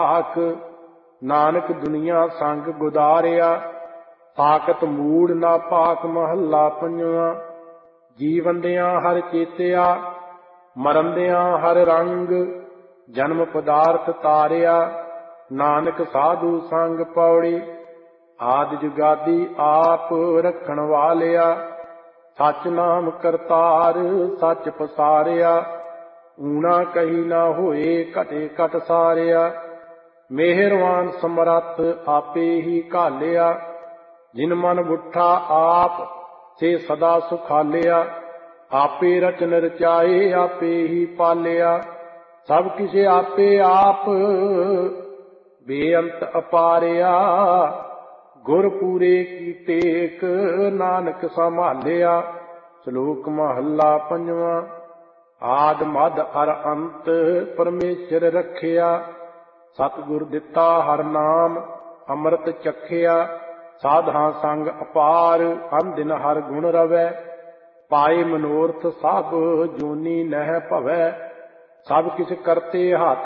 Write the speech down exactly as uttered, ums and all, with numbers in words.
ਆਖ ਨਾਨਕ ਦੁਨੀਆ ਸੰਗ ਗੁਦਾਰਿਆ। ਤਾਕਤ ਮੂੜ ਨਾ ਭਾਕ ਮਹੱਲਾ ਪੰਜਵਾਂ। ਜੀਵੰਦਿਆਂ ਹਰ ਚੇਤਿਆ ਮਰੰਦਿਆਂ ਹਰ ਰੰਗ। ਜਨਮ ਪਦਾਰਥ ਤਾਰਿਆ ਨਾਨਕ ਸਾਧੂ ਸੰਗ ਪੌੜੀ। ਆਦਿ ਜੁਗਾਦੀ ਆਪ ਰੱਖਣ ਵਾਲਿਆ। ਸੱਚ ਨਾਮ ਕਰਤਾਰ ਸੱਚ ਪਸਾਰਿਆ। ਊਣਾ ਕਹੀ ਨਾ ਹੋਏ ਘਟੇ ਘਟ ਸਾਰਿਆ। ਮਿਹਰਵਾਨ ਸਮਰੱਥ ਆਪੇ ਹੀ ਘਾਲਿਆ। ਜਿਨ ਮਨ ਬੁੱਠਾ ਆਪ ਸੇ ਸਦਾ ਸੁਖਾਲਿਆ। ਆਪੇ ਰਚਨ ਰਚਾਏ ਆਪੇ ਹੀ ਪਾਲਿਆ। ਸਭ ਕਿਸੇ ਆਪੇ ਆਪ ਬੇਅੰਤ ਅਪਾਰਿਆ। ਗੁਰ ਪੂਰੇ ਕੀ ਟੇਕ ਨਾਨਕ ਸੰਭਾਲਿਆ। ਸ਼ਲੋਕ ਮਹੱਲਾ ਪੰਜਵਾਂ। ਆਦਿ ਮਧ ਅਰ ਅੰਤ ਪਰਮੇਸ਼ਰ ਰੱਖਿਆ। ਸਤਿਗੁਰ ਦਿੱਤਾ ਹਰ ਨਾਮ ਅੰਮ੍ਰਿਤ ਚਖਿਆ। ਸਾਧਾਂ ਸੰਗ ਅਪਾਰ ਅਨਦਿਨ ਹਰ ਗੁਣ ਰਵੈ। ਪਾਏ ਮਨੋਰਥ ਸਭ ਜੋਨੀ ਨਹਿ ਭਵੈ। ਸਭ ਕਿਛ ਕਰਤੇ ਹੱਥ